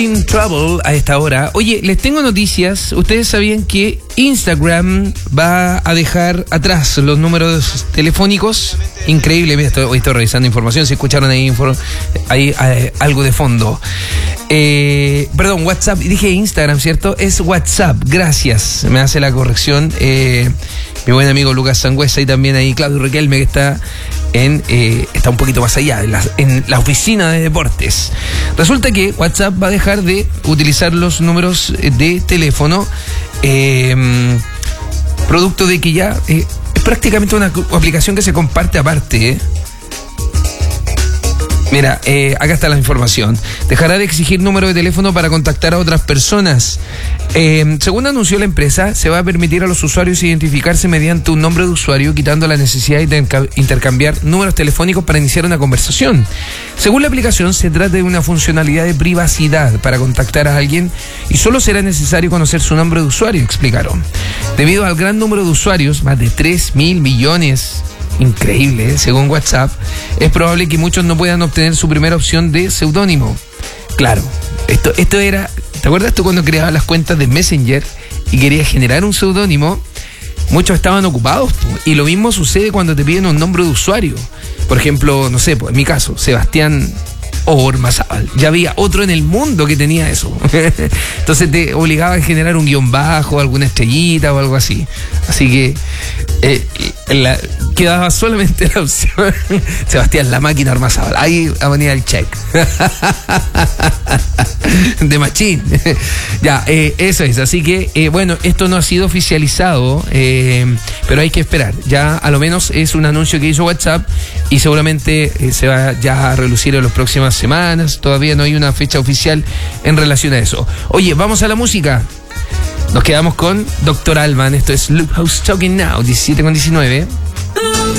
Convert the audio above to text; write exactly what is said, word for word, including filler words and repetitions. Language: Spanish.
In Trouble a esta hora. Oye, les tengo noticias. Ustedes sabían que Instagram va a dejar atrás los números telefónicos. Increíble, mira, estoy, hoy estoy revisando información. Si escucharon ahí, info, ahí eh, algo de fondo. Eh, perdón, WhatsApp. Dije Instagram, ¿cierto? Es WhatsApp. Gracias. Me hace la corrección. Eh, mi buen amigo Lucas Sangüesa y también ahí Claudio Riquelme, que está en eh, está un poquito más allá, en la, en la oficina de deportes. Resulta que WhatsApp va a dejar de utilizar los números de teléfono, eh, producto de que ya eh, es prácticamente una aplicación que se comparte aparte, ¿eh? Mira, eh, acá está la información. Dejará de exigir número de teléfono para contactar a otras personas. Eh, según anunció la empresa, se va a permitir a los usuarios identificarse mediante un nombre de usuario, quitando la necesidad de intercambiar números telefónicos para iniciar una conversación. Según la aplicación, se trata de una funcionalidad de privacidad para contactar a alguien y solo será necesario conocer su nombre de usuario, explicaron. Debido al gran número de usuarios, más de tres mil millones... Increíble, ¿eh? Según WhatsApp, es probable que muchos no puedan obtener su primera opción de seudónimo. Claro, esto, esto era... ¿Te acuerdas tú cuando creabas las cuentas de Messenger y querías generar un seudónimo? Muchos estaban ocupados, po, y lo mismo sucede cuando te piden un nombre de usuario. Por ejemplo, no sé, pues en mi caso, Sebastián Ormazábal. Ya había otro en el mundo que tenía eso. Entonces te obligaba a generar un guión bajo, alguna estrellita o algo así. Así que eh, la, quedaba solamente la opción Sebastián La Máquina Ormazábal. Ahí venía el check de machín. Ya, eh, eso es. Así que, eh, bueno, esto no ha sido oficializado, eh, pero hay que esperar. Ya a lo menos es un anuncio que hizo WhatsApp y seguramente eh, se va ya a relucir en las próximas semanas. Todavía no hay una fecha oficial en relación a eso. Oye, vamos a la música. Nos quedamos con doctor Alban. Esto es Look Who's Talking Now, diecisiete con diecinueve.